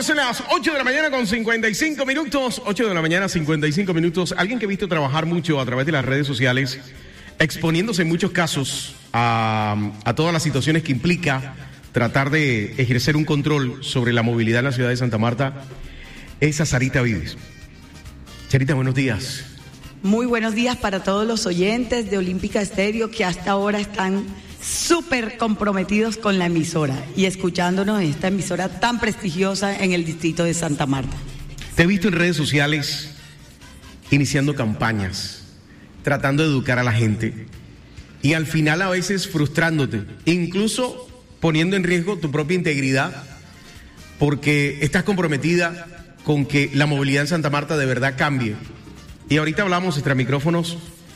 Señores, son las 8 de la mañana con 55 minutos. 8 de la mañana, 55 minutos. Alguien que he visto trabajar mucho a través de las redes sociales, exponiéndose en muchos casos a todas las situaciones que implica tratar de ejercer un control sobre la movilidad en la ciudad de Santa Marta, es a Sarita Vives. Sarita, buenos días. Muy buenos días para todos los oyentes de Olímpica Estéreo que hasta ahora están súper comprometidos con la emisora y escuchándonos en esta emisora tan prestigiosa en el distrito de Santa Marta. Te he visto en redes sociales iniciando campañas, tratando de educar a la gente y al final a veces frustrándote, incluso poniendo en riesgo tu propia integridad porque estás comprometida con que la movilidad en Santa Marta de verdad cambie. Y ahorita hablamos extra micrófonos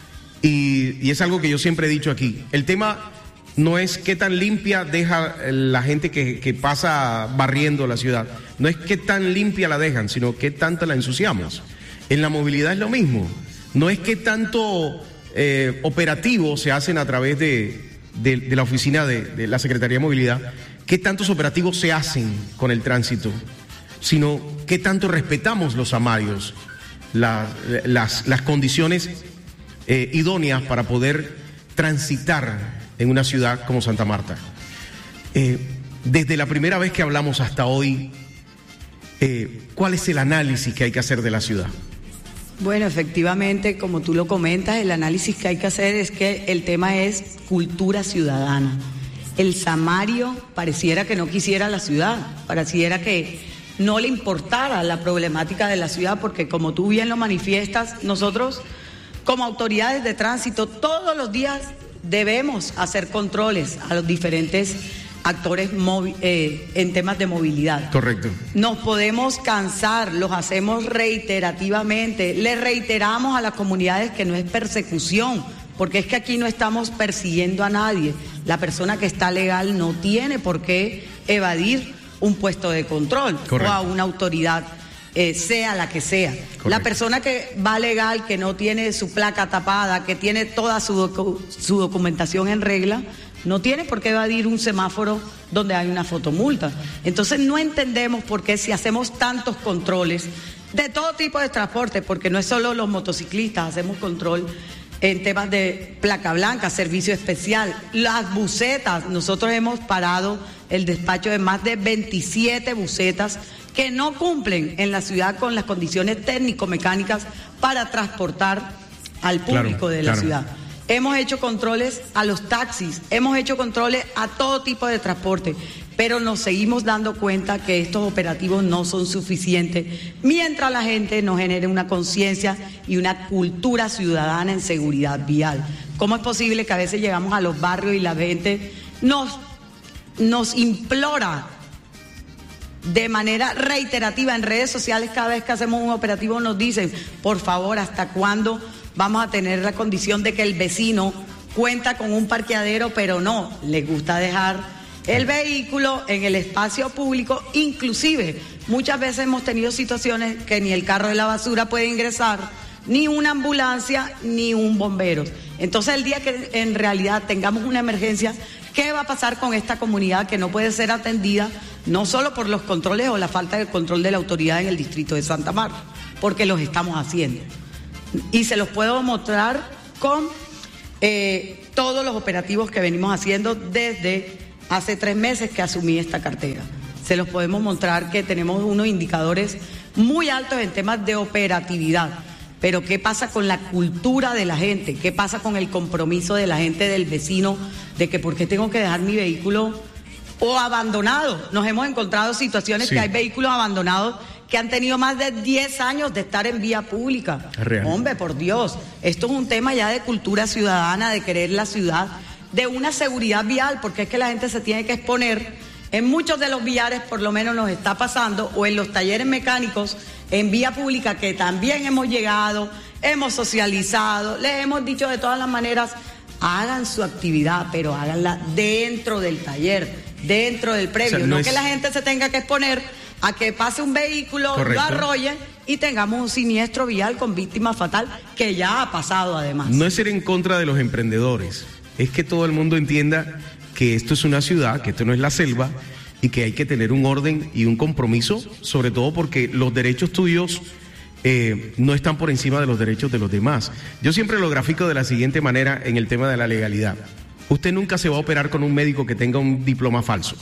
y es algo que yo siempre he dicho aquí. El tema no es qué tan limpia deja la gente que pasa barriendo la ciudad. No es qué tan limpia la dejan, sino qué tanta la ensuciamos. En la movilidad es lo mismo. No es qué tanto operativos se hacen a través de la oficina de la Secretaría de Movilidad, qué tantos operativos se hacen con el tránsito, sino qué tanto respetamos los amarios, las condiciones idóneas para poder transitar en una ciudad como Santa Marta. Desde la primera vez que hablamos hasta hoy, ¿cuál es el análisis que hay que hacer de la ciudad? Bueno, efectivamente, como tú lo comentas, el análisis que hay que hacer es que el tema es cultura ciudadana. El samario pareciera que no quisiera la ciudad, pareciera que no le importara la problemática de la ciudad, porque como tú bien lo manifiestas, nosotros como autoridades de tránsito todos los días debemos hacer controles a los diferentes actores en temas de movilidad. Correcto. Nos podemos cansar, los hacemos reiterativamente, le reiteramos a las comunidades que no es persecución, porque es que aquí no estamos persiguiendo a nadie. La persona que está legal no tiene por qué evadir un puesto de control. Correcto. O a una autoridad, sea la que sea. Correcto. La persona que va legal, que no tiene su placa tapada, que tiene toda su documentación en regla, no tiene por qué evadir un semáforo donde hay una fotomulta. Entonces no entendemos por qué si hacemos tantos controles de todo tipo de transporte, porque no es solo los motociclistas, hacemos control en temas de placa blanca, servicio especial, las busetas. Nosotros hemos parado el despacho de más de 27 busetas que no cumplen en la ciudad con las condiciones técnico-mecánicas para transportar al público de la ciudad. Hemos hecho controles a los taxis, hemos hecho controles a todo tipo de transporte, pero nos seguimos dando cuenta que estos operativos no son suficientes mientras la gente no genere una conciencia y una cultura ciudadana en seguridad vial. ¿Cómo es posible que a veces llegamos a los barrios y la gente nos implora de manera reiterativa en redes sociales? Cada vez que hacemos un operativo nos dicen, por favor, ¿hasta cuándo vamos a tener la condición de que el vecino cuenta con un parqueadero, pero no, le gusta dejar el vehículo en el espacio público? Inclusive, muchas veces hemos tenido situaciones que ni el carro de la basura puede ingresar, ni una ambulancia, ni un bombero. Entonces, el día que en realidad tengamos una emergencia, ¿qué va a pasar con esta comunidad que no puede ser atendida, no solo por los controles o la falta de control de la autoridad en el distrito de Santa Marta, porque los estamos haciendo? Y se los puedo mostrar con todos los operativos que venimos haciendo desde hace 3 meses que asumí esta cartera. Se los podemos mostrar que tenemos unos indicadores muy altos en temas de operatividad. Pero ¿qué pasa con la cultura de la gente? ¿Qué pasa con el compromiso de la gente, del vecino, de que por qué tengo que dejar mi vehículo o abandonado? Nos hemos encontrado situaciones que hay vehículos abandonados que han tenido más de 10 años de estar en vía pública. Hombre, por Dios, esto es un tema ya de cultura ciudadana, de querer la ciudad, de una seguridad vial, porque es que la gente se tiene que exponer. En muchos de los viares por lo menos nos está pasando, o en los talleres mecánicos en vía pública, que también hemos llegado, hemos socializado, les hemos dicho de todas las maneras, hagan su actividad, pero háganla dentro del taller, dentro del previo, o sea, no que la gente se tenga que exponer a que pase un vehículo, correcto, lo arrolle y tengamos un siniestro vial con víctima fatal, que ya ha pasado además. No es ser en contra de los emprendedores, es que todo el mundo entienda que esto es una ciudad, que esto no es la selva y que hay que tener un orden y un compromiso, sobre todo porque los derechos tuyos no están por encima de los derechos de los demás. Yo siempre lo grafico de la siguiente manera en el tema de la legalidad. Usted nunca se va a operar con un médico que tenga un diploma falso.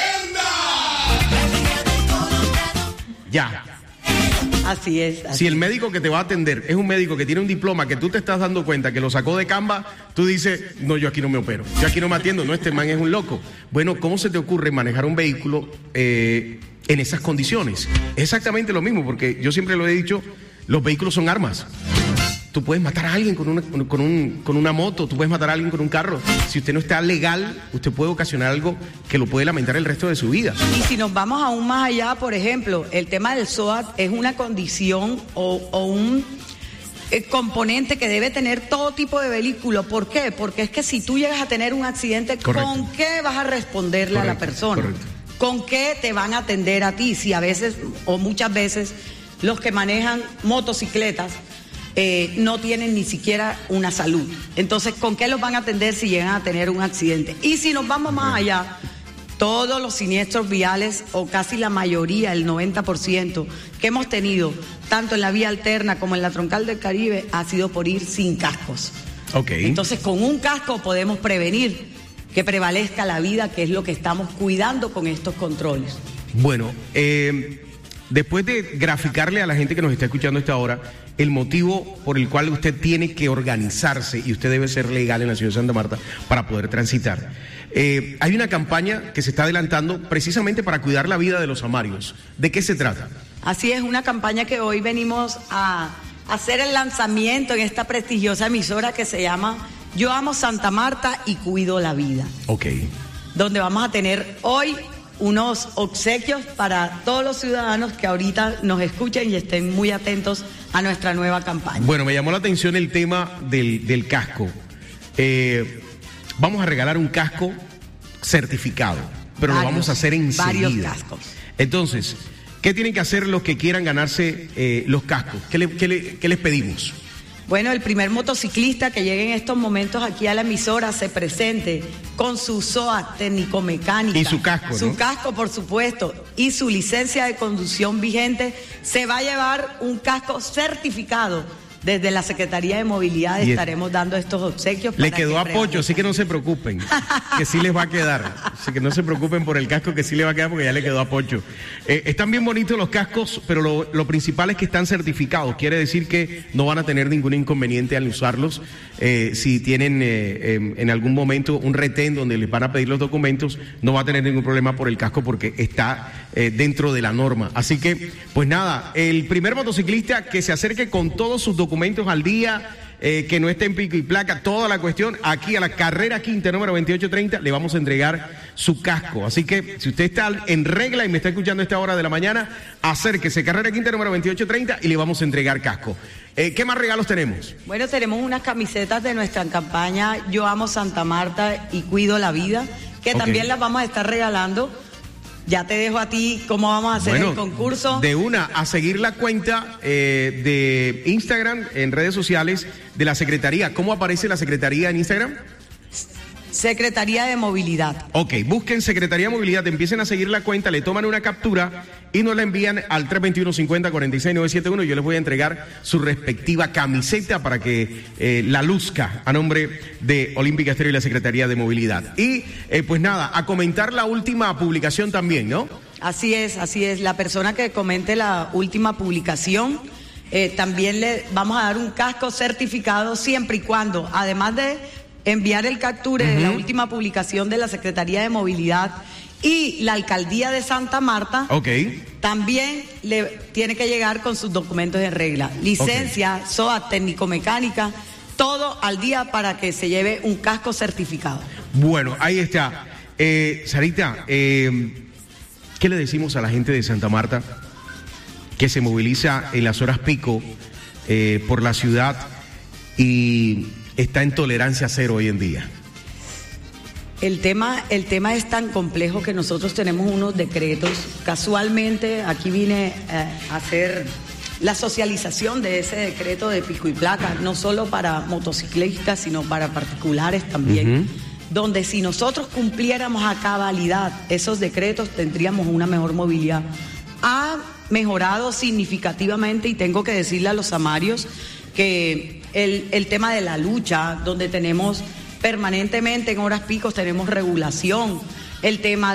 Ya. Así es. Si el médico que te va a atender es un médico que tiene un diploma que tú te estás dando cuenta que lo sacó de Canva, tú dices, no, yo aquí no me opero, yo aquí no me atiendo, no, este man es un loco. Bueno, ¿cómo se te ocurre manejar un vehículo en esas condiciones? Exactamente lo mismo, porque yo siempre lo he dicho, los vehículos son armas. Tú puedes matar a alguien con una moto, tú puedes matar a alguien con un carro. Si usted no está legal, usted puede ocasionar algo que lo puede lamentar el resto de su vida. Y si nos vamos aún más allá, por ejemplo, el tema del SOAT es una condición o un componente que debe tener todo tipo de vehículo. ¿Por qué? Porque es que si tú llegas a tener un accidente, correcto, ¿con qué vas a responderle correcto, a la persona? Correcto. ¿Con qué te van a atender a ti? Si a veces o muchas veces los que manejan motocicletas no tienen ni siquiera una salud. Entonces, ¿con qué los van a atender si llegan a tener un accidente? Y si nos vamos más allá, todos los siniestros viales, o casi la mayoría, el 90%, que hemos tenido, tanto en la vía alterna como en la troncal del Caribe, ha sido por ir sin cascos. Okay. Entonces, con un casco podemos prevenir que prevalezca la vida, que es lo que estamos cuidando con estos controles. Bueno, después de graficarle a la gente que nos está escuchando a esta hora el motivo por el cual usted tiene que organizarse y usted debe ser legal en la ciudad de Santa Marta para poder transitar, hay una campaña que se está adelantando precisamente para cuidar la vida de los amarios. ¿De qué se trata? Así es, una campaña que hoy venimos a hacer el lanzamiento en esta prestigiosa emisora que se llama Yo Amo Santa Marta y Cuido la Vida. Ok. Donde vamos a tener hoy unos obsequios para todos los ciudadanos que ahorita nos escuchen y estén muy atentos a nuestra nueva campaña. Bueno, me llamó la atención el tema del casco. Vamos a regalar un casco certificado, pero lo vamos a hacer enseguida. Varios cascos. Entonces, ¿qué tienen que hacer los que quieran ganarse los cascos? ¿Qué les pedimos? Bueno, el primer motociclista que llegue en estos momentos aquí a la emisora se presente con su SOAT técnico-mecánica. Y su casco, ¿no? Su casco, por supuesto, y su licencia de conducción vigente, se va a llevar un casco certificado. Desde la Secretaría de Movilidad estaremos dando estos obsequios. Le quedó a Pocho, así que no se preocupen, que sí les va a quedar. Así que no se preocupen por el casco, que sí les va a quedar porque ya le quedó a Pocho. Están bien bonitos los cascos, pero lo principal es que están certificados. Quiere decir que no van a tener ningún inconveniente al usarlos. Si tienen en algún momento un retén donde les van a pedir los documentos, no va a tener ningún problema por el casco porque está dentro de la norma. Así que, pues nada, el primer motociclista que se acerque con todos sus documentos al día, que no esté en pico y placa, toda la cuestión, aquí a la carrera quinta número 2830 le vamos a entregar su casco. Así que si usted está en regla y me está escuchando a esta hora de la mañana, acérquese, carrera quinta número 2830 y le vamos a entregar casco. ¿Qué más regalos tenemos? Bueno, tenemos unas camisetas de nuestra campaña Yo Amo Santa Marta y Cuido la Vida, que también las vamos a estar regalando. Ya te dejo a ti cómo vamos a hacer el concurso. De una, a seguir la cuenta de Instagram, en redes sociales, de la Secretaría. ¿Cómo aparece la Secretaría en Instagram? Secretaría de Movilidad. Ok, busquen Secretaría de Movilidad, empiecen a seguir la cuenta, le toman una captura y nos la envían al 321-50-46-971. Yo les voy a entregar su respectiva camiseta para que la luzca a nombre de Olímpica Estéreo y la Secretaría de Movilidad. Y pues nada, a comentar la última publicación también, ¿no? Así es. La persona que comente la última publicación, también le vamos a dar un casco certificado siempre y cuando, además de enviar el capture de la última publicación de la Secretaría de Movilidad y la Alcaldía de Santa Marta, también le tiene que llegar con sus documentos en regla. Licencia, SOAT, técnico-mecánica, todo al día para que se lleve un casco certificado. Bueno, ahí está. Sarita, ¿qué le decimos a la gente de Santa Marta que se moviliza en las horas pico por la ciudad y está en tolerancia cero hoy en día? El tema es tan complejo que nosotros tenemos unos decretos. Casualmente aquí vine a hacer la socialización de ese decreto de pico y placa, no solo para motociclistas, sino para particulares también. donde si nosotros cumpliéramos a cabalidad esos decretos tendríamos una mejor movilidad. Ha mejorado significativamente, y tengo que decirle a los samarios que el tema de la lucha, donde tenemos permanentemente en horas picos tenemos regulación, el tema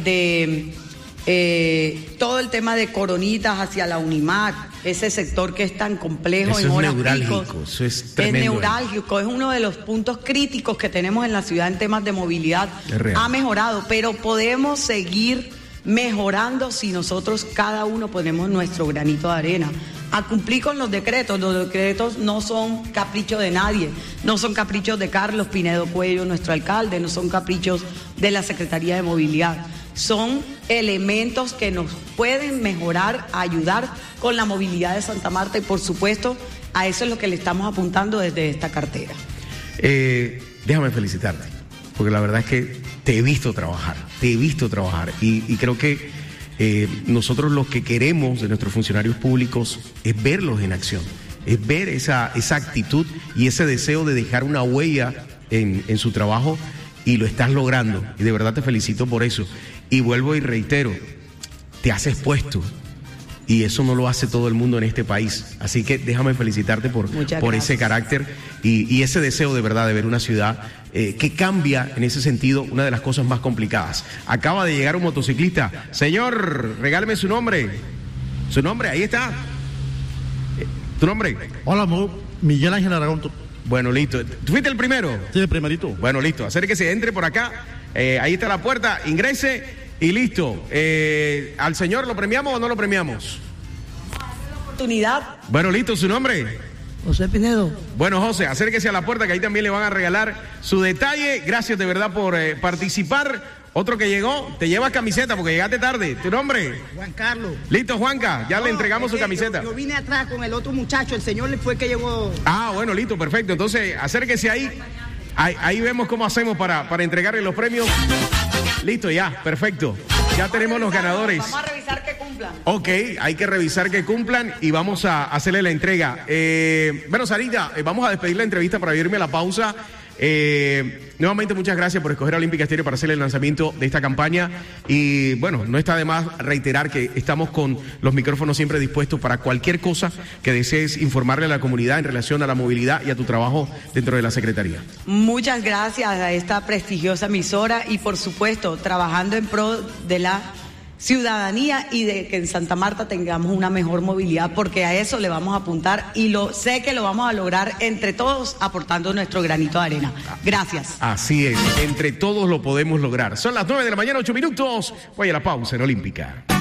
todo el tema de Coronitas hacia la Unimac, ese sector que es tan complejo eso en horas neurálgico, picos. eso es tremendo. Es neurálgico, es uno de los puntos críticos que tenemos en la ciudad en temas de movilidad. Ha mejorado, pero podemos seguir mejorando si nosotros cada uno ponemos nuestro granito de arena a cumplir con los decretos. Los decretos no son caprichos de nadie, no son caprichos de Carlos Pinedo Cuello, nuestro alcalde, no son caprichos de la Secretaría de Movilidad. Son elementos que nos pueden mejorar, ayudar con la movilidad de Santa Marta, y por supuesto a eso es lo que le estamos apuntando desde esta cartera. Déjame felicitarte, porque la verdad es que te he visto trabajar y creo que nosotros lo que queremos de nuestros funcionarios públicos es verlos en acción, es ver esa actitud y ese deseo de dejar una huella en su trabajo, y lo estás logrando, y de verdad te felicito por eso. Y vuelvo y reitero, te has expuesto, y eso no lo hace todo el mundo en este país, así que déjame felicitarte por ese carácter y ese deseo de verdad de ver una ciudad que cambia en ese sentido, una de las cosas más complicadas. Acaba de llegar un motociclista. Señor, regáleme su nombre, ahí está. ¿Tu nombre? Hola, Miguel Ángel Aragón. Bueno, listo. ¿Tú fuiste el primero? Sí, el primerito. Bueno, listo. Acérquese, entre por acá. Ahí está la puerta, ingrese y listo. ¿Al señor lo premiamos o no lo premiamos? Oportunidad. Bueno, listo. ¿Su nombre? José Pinedo. Bueno, José, acérquese a la puerta, que ahí también le van a regalar su detalle. Gracias de verdad por participar. Otro que llegó, te llevas camiseta porque llegaste tarde. ¿Tu nombre? Juan Carlos. Listo, Juanca, ya le entregamos su camiseta. Yo vine atrás con el otro muchacho, el señor fue el que llegó. Ah, bueno, listo, perfecto. Entonces, acérquese ahí. Ahí vemos cómo hacemos para entregarle los premios. Listo, ya, perfecto. Ya tenemos los ganadores. Vamos a revisar que cumplan. Ok, hay que revisar que cumplan y vamos a hacerle la entrega. Bueno, Sarita, vamos a despedir la entrevista para irme a la pausa. Nuevamente muchas gracias por escoger a Olímpica Estéreo para hacer el lanzamiento de esta campaña, y bueno, no está de más reiterar que estamos con los micrófonos siempre dispuestos para cualquier cosa que desees informarle a la comunidad en relación a la movilidad y a tu trabajo dentro de la Secretaría. Muchas gracias a esta prestigiosa emisora, y por supuesto trabajando en pro de la ciudadanía y de que en Santa Marta tengamos una mejor movilidad, porque a eso le vamos a apuntar, y sé que lo vamos a lograr entre todos aportando nuestro granito de arena. Gracias. Así es, entre todos lo podemos lograr. Son las 9 de la mañana, 8 minutos. Voy a la pausa en Olímpica.